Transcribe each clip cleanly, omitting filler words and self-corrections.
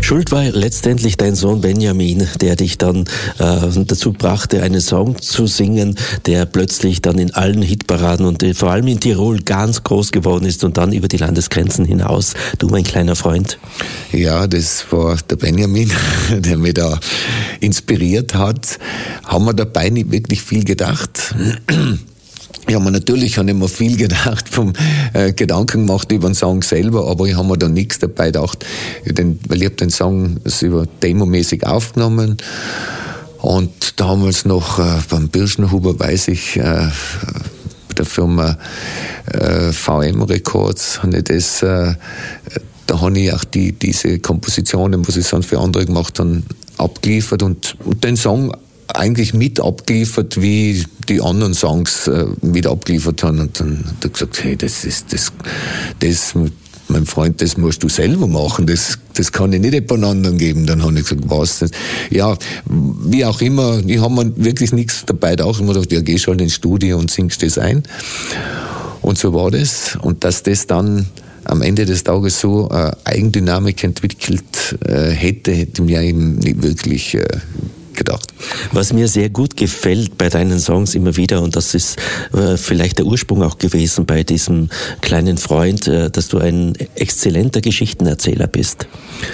Schuld war letztendlich dein Sohn Benjamin, der dich dann dazu brachte, einen Song zu singen, der plötzlich dann in allen Hitparaden und vor allem in Tirol ganz groß geworden ist und dann über die Landesgrenzen hinaus. Du, mein kleiner Freund. Ja, das war der Benjamin, der mich da inspiriert hat. Haben wir dabei nicht wirklich viel gedacht. Ich habe mir natürlich auch nicht mehr viel gedacht, Gedanken gemacht über den Song selber, aber ich habe mir da nichts dabei gedacht, weil ich habe den Song über demomäßig aufgenommen und damals noch beim Birschenhuber, weiß ich, der Firma VM Records, habe ich das, da habe ich auch diese Kompositionen, was ich sonst für andere gemacht habe, abgeliefert und den Song eigentlich mit abgeliefert, wie die anderen Songs mit abgeliefert haben. Und dann hat er gesagt, hey, das, mein Freund, das musst du selber machen, das kann ich nicht jemand anderen geben. Dann habe ich gesagt, was? Ja, wie auch immer, ich habe mir wirklich nichts dabei gedacht. Ich habe mir gedacht, ja, gehst halt ins Studio und singst das ein. Und so war das. Und dass das dann am Ende des Tages so Eigendynamik entwickelt hätte ich mir eben nicht wirklich gedacht. Was mir sehr gut gefällt bei deinen Songs immer wieder, und das ist vielleicht der Ursprung auch gewesen bei diesem kleinen Freund, dass du ein exzellenter Geschichtenerzähler bist.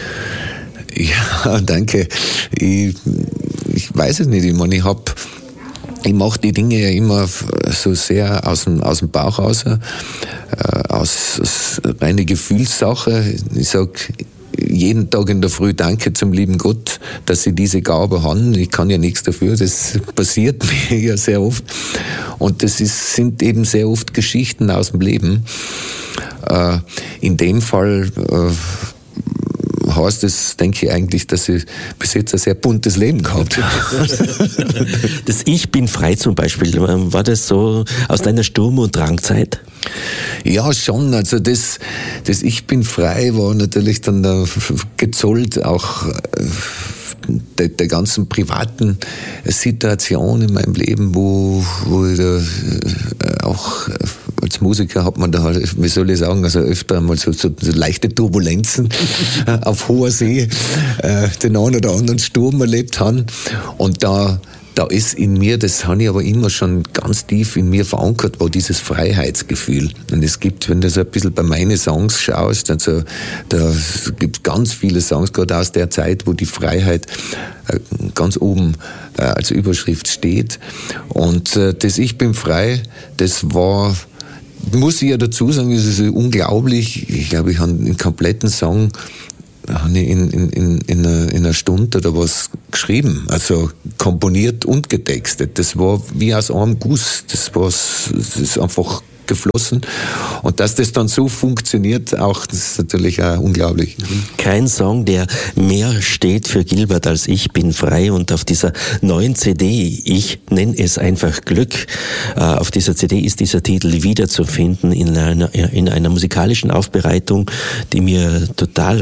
Ja, danke. Ich weiß es nicht. Ich meine, ich mache die Dinge ja immer so sehr aus dem Bauch raus, aus reine Gefühlssache. Ich sag jeden Tag in der Früh danke zum lieben Gott, dass sie diese Gabe haben. Ich kann ja nichts dafür, das passiert mir ja sehr oft. Und das sind eben sehr oft Geschichten aus dem Leben. In dem Fall heißt es, denke ich eigentlich, dass ich bis jetzt ein sehr buntes Leben gehabt habe. Das Ich bin frei zum Beispiel, war das so aus deiner Sturm- und Drangzeit? Ja, schon. Also das Ich bin frei war natürlich dann gezollt auch der ganzen privaten Situation in meinem Leben, wo ich da auch als Musiker hat man da halt, wie soll ich sagen, also öfter einmal so leichte Turbulenzen auf hoher See, den einen oder anderen Sturm erlebt haben. Und da ist in mir, das habe ich aber immer schon ganz tief in mir verankert, war dieses Freiheitsgefühl. Und es gibt, wenn du so ein bisschen bei meinen Songs schaust, also da gibt ganz viele Songs, gerade aus der Zeit, wo die Freiheit ganz oben als Überschrift steht. Und das Ich bin frei, das war, muss ich ja dazu sagen, es ist unglaublich. Ich glaube, ich habe den kompletten Song in einer Stunde oder was geschrieben, also komponiert und getextet. Das war wie aus einem Guss. Das ist einfach geflossen. Und dass das dann so funktioniert, auch, das ist natürlich auch unglaublich. Kein Song, der mehr steht für Gilbert als Ich bin frei. Und auf dieser neuen CD, ich nenne es einfach Glück, auf dieser CD ist dieser Titel wiederzufinden in einer musikalischen Aufbereitung, die mir total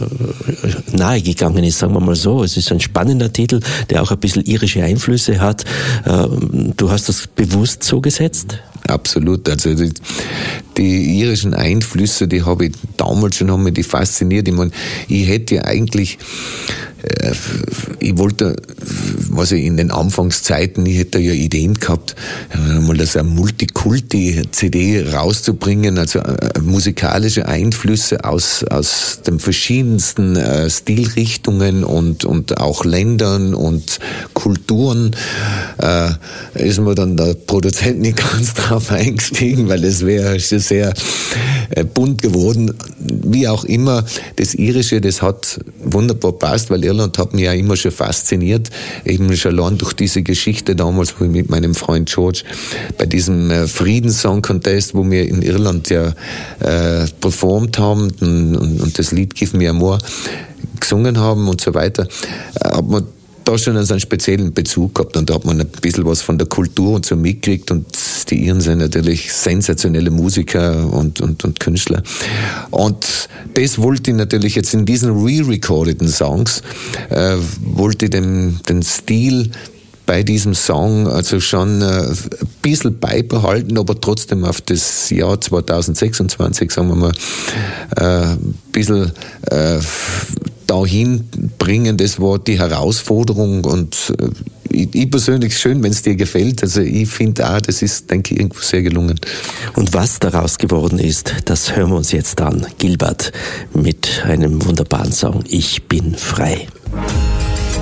nahe gegangen ist, sagen wir mal so. Es ist ein spannender Titel, der auch ein bisschen irische Einflüsse hat. Du hast das bewusst so gesetzt? Absolut. Also die irischen Einflüsse, die habe ich damals schon, haben mich die fasziniert. Ich meine, ich hätte ja eigentlich, ich wollte, was ich in den Anfangszeiten, ich hätte ja Ideen gehabt, mal das eine Multikulti-CD rauszubringen, also musikalische Einflüsse aus den verschiedensten Stilrichtungen und auch Ländern und Kulturen. Ist mir dann der Produzent nicht ganz drauf eingestiegen, weil es wäre schon sehr bunt geworden. Wie auch immer, das Irische, das hat wunderbar passt, weil Irland hat mich ja immer schon fasziniert, eben schon allein durch diese Geschichte damals, wo ich mit meinem Freund George bei diesem Friedenssong Contest, wo wir in Irland ja performt haben und das Lied Give Me a More gesungen haben und so weiter, hat man da schon einen speziellen Bezug gehabt und da hat man ein bisschen was von der Kultur und so mitgekriegt und die Iren sind natürlich sensationelle Musiker und Künstler und das wollte ich natürlich jetzt in diesen re-recordeten Songs wollte ich den Stil bei diesem Song also schon ein bisschen beibehalten, aber trotzdem auf das Jahr 2026, sagen wir mal, ein bisschen dahin bringen, das war die Herausforderung und ich persönlich schön, wenn es dir gefällt. Also ich finde auch, das ist, denke ich, irgendwo sehr gelungen. Und was daraus geworden ist, das hören wir uns jetzt an. Gilbert mit einem wunderbaren Song, Ich bin frei.